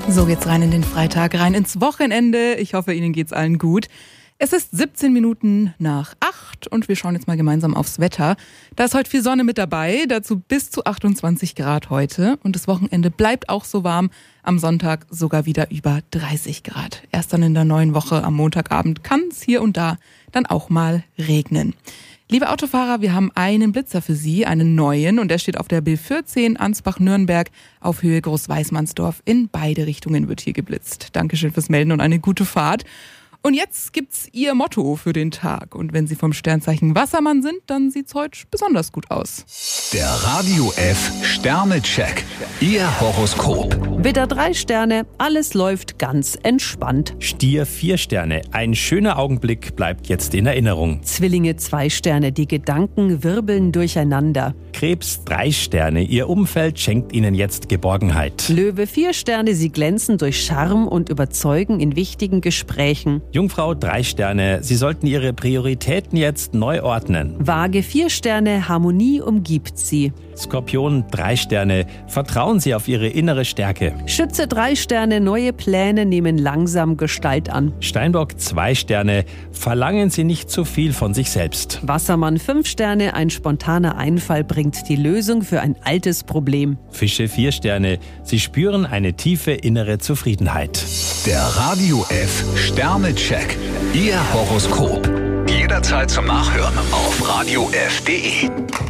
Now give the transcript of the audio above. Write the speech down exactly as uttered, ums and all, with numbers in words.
So geht's rein in den Freitag, rein ins Wochenende. Ich hoffe, Ihnen geht's allen gut. Es ist siebzehn Minuten nach acht und wir schauen jetzt mal gemeinsam aufs Wetter. Da ist heute viel Sonne mit dabei, dazu bis zu achtundzwanzig Grad heute. Und das Wochenende bleibt auch so warm. Am Sonntag sogar wieder über dreißig Grad. Erst dann in der neuen Woche am Montagabend kann es hier und da dann auch mal regnen. Liebe Autofahrer, wir haben einen Blitzer für Sie, einen neuen, und der steht auf der B vierzehn Ansbach-Nürnberg auf Höhe Großweißmannsdorf. In beide Richtungen wird hier geblitzt. Dankeschön fürs Melden und eine gute Fahrt. Und jetzt gibt's Ihr Motto für den Tag. Und wenn Sie vom Sternzeichen Wassermann sind, dann sieht's heute besonders gut aus. Der Radio F Sternecheck. Ihr Horoskop. Widder drei Sterne, alles läuft ganz entspannt. Stier vier Sterne, ein schöner Augenblick bleibt jetzt in Erinnerung. Zwillinge zwei Sterne, die Gedanken wirbeln durcheinander. Krebs drei Sterne, ihr Umfeld schenkt Ihnen jetzt Geborgenheit. Löwe vier Sterne, sie glänzen durch Charme und überzeugen in wichtigen Gesprächen. Jungfrau drei Sterne, Sie sollten Ihre Prioritäten jetzt neu ordnen. Waage vier Sterne, Harmonie umgibt sie. Skorpion drei Sterne, vertrauen Sie auf Ihre innere Stärke. Schütze drei Sterne, neue Pläne nehmen langsam Gestalt an. Steinbock zwei Sterne, verlangen Sie nicht zu viel von sich selbst. Wassermann fünf Sterne, ein spontaner Einfall bringt die Lösung für ein altes Problem. Fische vier Sterne, Sie spüren eine tiefe innere Zufriedenheit. Der Radio F Sternecheck. Ihr Horoskop. Jederzeit zum Nachhören auf radio f punkt de.